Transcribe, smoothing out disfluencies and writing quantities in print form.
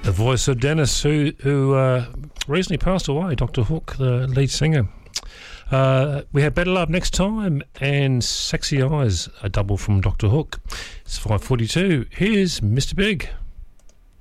The voice of Dennis, who recently passed away, Dr. Hook, the lead singer. We have Better Love next time, and Sexy Eyes, a double from Dr. Hook. It's 5:42. Here's Mr. Big.